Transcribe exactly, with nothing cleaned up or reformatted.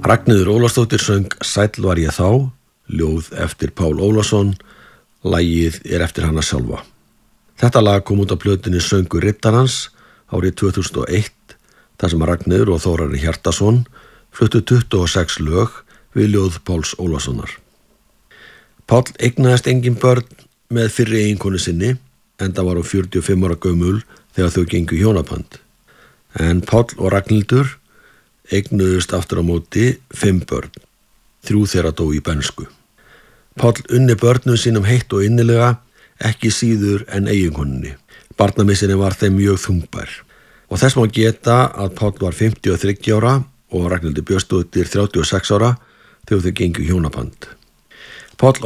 Ragnheiður Ólafsdóttir söng Sæll var ég þá, ljóð eftir Pál Ólafsson, lagið er eftir hana sjálfa. Þetta lag kom út á plötunni Söngur riddarans árið tvö þúsund og eitt, þar sem Ragnheiður og Þórarinn Hjartarson fluttu tuttugu og sex lög við ljóð Páls Ólafssonar. Páll eignaðist engin börn með fyrri eiginkonu sinni, enda var hún fjörutíu og fimm ára gömul þegar þau gengu í hjónaband. En Páll og Ragnhildur eignuðust aftur á móti fimm börn, þrjú þeirra dó í bernsku. Páll unni börnum sínum heitt og innilega, ekki síður en eiginkonunni. Barnamissirinn var þeim mjög þungbær. Og þess má geta að Páll var fimmtíu og þriggja ára og Ragnhildur Björnsdóttir þrjátíu og sex ára þegar þau gengu í hjónaband. Páll